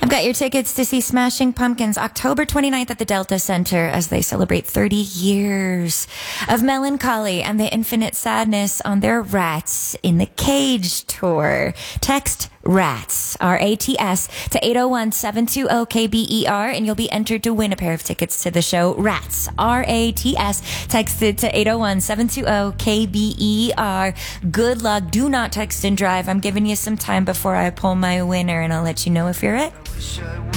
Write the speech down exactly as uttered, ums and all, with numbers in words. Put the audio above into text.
I've got your tickets to see Smashing Pumpkins October twenty-ninth at the Delta Center as they celebrate thirty years of melancholy and the infinite sadness on their Rats in the Cage tour. Text RATS, R A T S, to eight oh one, seven two zero, K B E R, and you'll be entered to win a pair of tickets to the show. RATS, R A T S, text it to eight oh one, seven two zero, K B E R. Good luck. Do not text and drive. I'm giving you some time before I pull my winner, and I'll let you know if you're it.